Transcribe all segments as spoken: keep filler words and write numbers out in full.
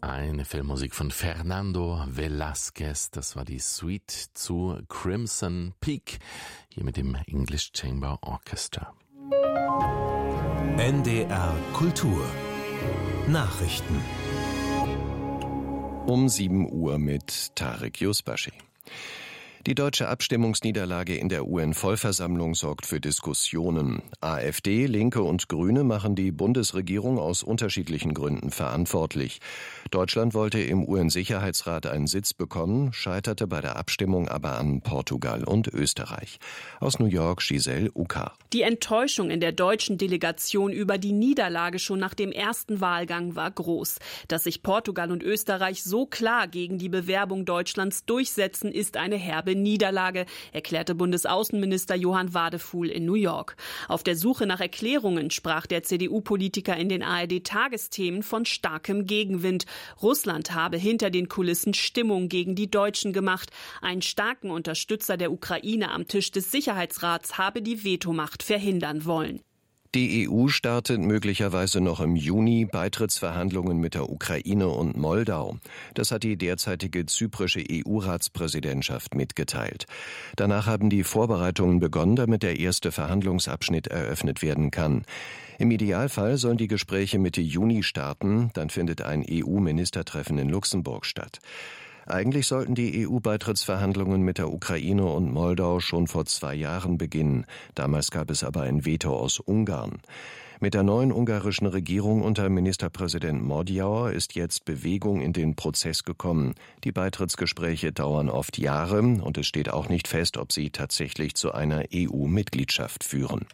Eine Filmmusik von Fernando Velázquez, das war die Suite zu Crimson Peak, hier mit dem English Chamber Orchestra. N D R Kultur Nachrichten Um sieben Uhr mit Tarek Yusbashi. Die deutsche Abstimmungsniederlage in der U N-Vollversammlung sorgt für Diskussionen. AfD, Linke und Grüne machen die Bundesregierung aus unterschiedlichen Gründen verantwortlich. Deutschland wollte im U N-Sicherheitsrat einen Sitz bekommen, scheiterte bei der Abstimmung aber an Portugal und Österreich. Aus New York, Giselle Uka. Die Enttäuschung in der deutschen Delegation über die Niederlage schon nach dem ersten Wahlgang war groß. Dass sich Portugal und Österreich so klar gegen die Bewerbung Deutschlands durchsetzen, ist eine herbe Niederlage, erklärte Bundesaußenminister Johann Wadefuhl in New York. Auf der Suche nach Erklärungen sprach der C D U-Politiker in den A R D-Tagesthemen von starkem Gegenwind. Russland habe hinter den Kulissen Stimmung gegen die Deutschen gemacht. Einen starken Unterstützer der Ukraine am Tisch des Sicherheitsrats habe die Vetomacht verhindern wollen. Die E U startet möglicherweise noch im Juni Beitrittsverhandlungen mit der Ukraine und Moldau. Das hat die derzeitige zyprische E U-Ratspräsidentschaft mitgeteilt. Danach haben die Vorbereitungen begonnen, damit der erste Verhandlungsabschnitt eröffnet werden kann. Im Idealfall sollen die Gespräche Mitte Juni starten, dann findet ein E U-Ministertreffen in Luxemburg statt. Eigentlich sollten die E U-Beitrittsverhandlungen mit der Ukraine und Moldau schon vor zwei Jahren beginnen. Damals gab es aber ein Veto aus Ungarn. Mit der neuen ungarischen Regierung unter Ministerpräsident Modjauer ist jetzt Bewegung in den Prozess gekommen. Die Beitrittsgespräche dauern oft Jahre und es steht auch nicht fest, ob sie tatsächlich zu einer E U-Mitgliedschaft führen.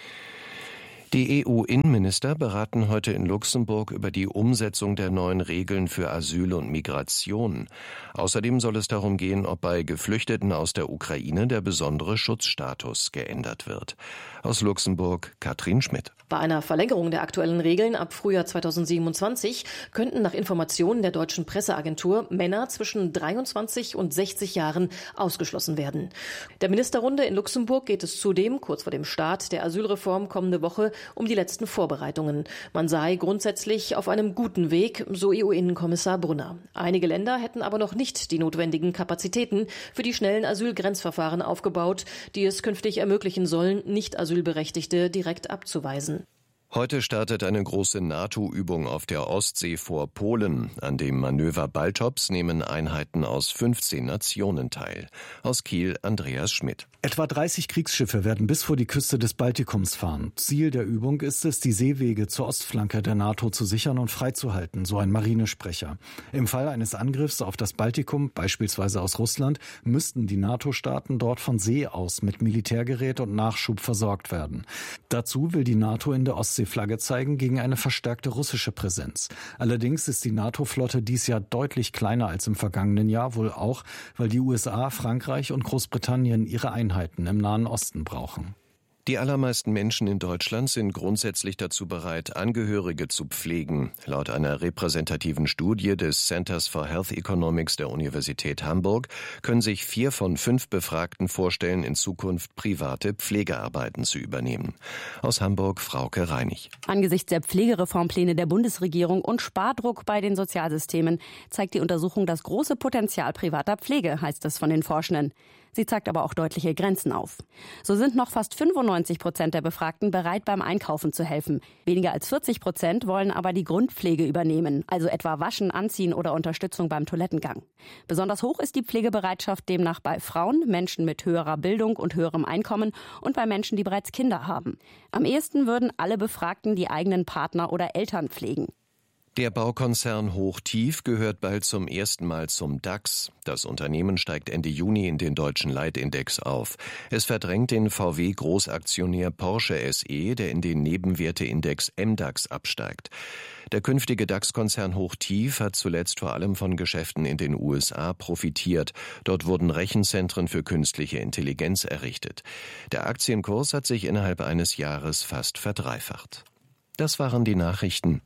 Die E U-Innenminister beraten heute in Luxemburg über die Umsetzung der neuen Regeln für Asyl und Migration. Außerdem soll es darum gehen, ob bei Geflüchteten aus der Ukraine der besondere Schutzstatus geändert wird. Aus Luxemburg Katrin Schmidt. Bei einer Verlängerung der aktuellen Regeln ab Frühjahr zweitausendsiebenundzwanzig könnten nach Informationen der deutschen Presseagentur Männer zwischen dreiundzwanzig und sechzig Jahren ausgeschlossen werden. Der Ministerrunde in Luxemburg geht es zudem kurz vor dem Start der Asylreform kommende Woche um die letzten Vorbereitungen. Man sei grundsätzlich auf einem guten Weg, so E U-Innenkommissar Brunner. Einige Länder hätten aber noch nicht die notwendigen Kapazitäten für die schnellen Asylgrenzverfahren aufgebaut, die es künftig ermöglichen sollen, Nicht-Asylberechtigte direkt abzuweisen. Heute startet eine große NATO-Übung auf der Ostsee vor Polen. An dem Manöver Baltops nehmen Einheiten aus fünfzehn Nationen teil. Aus Kiel Andreas Schmidt. Etwa dreißig Kriegsschiffe werden bis vor die Küste des Baltikums fahren. Ziel der Übung ist es, die Seewege zur Ostflanke der NATO zu sichern und freizuhalten, so ein Marinesprecher. Im Fall eines Angriffs auf das Baltikum, beispielsweise aus Russland, müssten die NATO-Staaten dort von See aus mit Militärgerät und Nachschub versorgt werden. Dazu will die NATO in der Ostsee Flagge zeigen gegen eine verstärkte russische Präsenz. Allerdings ist die NATO-Flotte dies Jahr deutlich kleiner als im vergangenen Jahr, wohl auch, weil die U S A, Frankreich und Großbritannien ihre Einheiten im Nahen Osten brauchen. Die allermeisten Menschen in Deutschland sind grundsätzlich dazu bereit, Angehörige zu pflegen. Laut einer repräsentativen Studie des Centers for Health Economics der Universität Hamburg können sich vier von fünf Befragten vorstellen, in Zukunft private Pflegearbeiten zu übernehmen. Aus Hamburg Frauke Reinig. Angesichts der Pflegereformpläne der Bundesregierung und Spardruck bei den Sozialsystemen zeigt die Untersuchung das große Potenzial privater Pflege, heißt es von den Forschenden. Sie zeigt aber auch deutliche Grenzen auf. So sind noch fast fünfundneunzig Prozent der Befragten bereit, beim Einkaufen zu helfen. Weniger als vierzig Prozent wollen aber die Grundpflege übernehmen, also etwa Waschen, Anziehen oder Unterstützung beim Toilettengang. Besonders hoch ist die Pflegebereitschaft demnach bei Frauen, Menschen mit höherer Bildung und höherem Einkommen und bei Menschen, die bereits Kinder haben. Am ehesten würden alle Befragten die eigenen Partner oder Eltern pflegen. Der Baukonzern Hochtief gehört bald zum ersten Mal zum DAX. Das Unternehmen steigt Ende Juni in den deutschen Leitindex auf. Es verdrängt den V W-Großaktionär Porsche S E, der in den Nebenwerteindex M DAX absteigt. Der künftige DAX-Konzern Hochtief hat zuletzt vor allem von Geschäften in den U S A profitiert. Dort wurden Rechenzentren für künstliche Intelligenz errichtet. Der Aktienkurs hat sich innerhalb eines Jahres fast verdreifacht. Das waren die Nachrichten.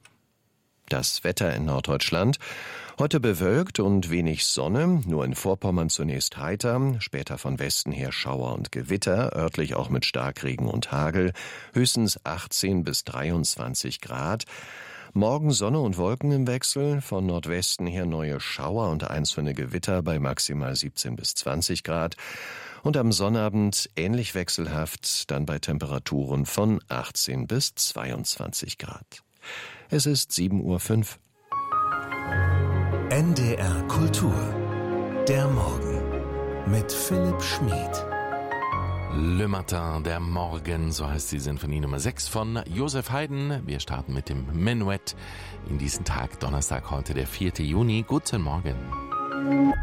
Das Wetter in Norddeutschland. Heute bewölkt und wenig Sonne, nur in Vorpommern zunächst heiter, später von Westen her Schauer und Gewitter, örtlich auch mit Starkregen und Hagel, höchstens achtzehn bis dreiundzwanzig Grad. Morgen Sonne und Wolken im Wechsel, von Nordwesten her neue Schauer und einzelne Gewitter bei maximal siebzehn bis zwanzig Grad. Und am Sonnabend ähnlich wechselhaft, dann bei Temperaturen von achtzehn bis zweiundzwanzig Grad. Es ist sieben Uhr fünf. N D R Kultur. Der Morgen mit Philipp Schmid. Le Matin, der Morgen, so heißt die Sinfonie Nummer sechs von Joseph Haydn. Wir starten mit dem Menuett in diesen Tag, Donnerstag, heute der vierte Juni. Guten Morgen.